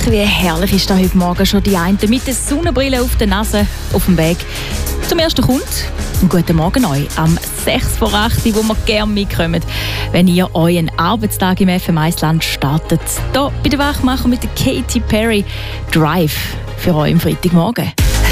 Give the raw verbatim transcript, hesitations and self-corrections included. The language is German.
wie herrlich ist da heute Morgen schon die eine mit der Sonnenbrille auf der Nase auf dem Weg zum ersten Kunden. Und guten Morgen euch am sechs vor acht, wo wir gerne mitkommen, wenn ihr euren Arbeitstag im F M eins Land startet. Hier bei der Wachmacher mit der Katy Perry Drive für euch am Freitagmorgen.